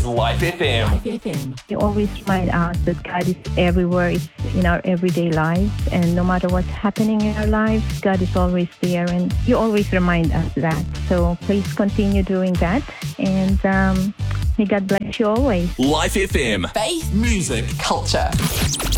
Life FM. Life FM. You always remind us that God is everywhere. It's in our everyday lives. And no matter what's happening in our lives, God is always there. And you always remind us that. So please continue doing that. And may God bless you always. Life FM. Faith, Music. culture.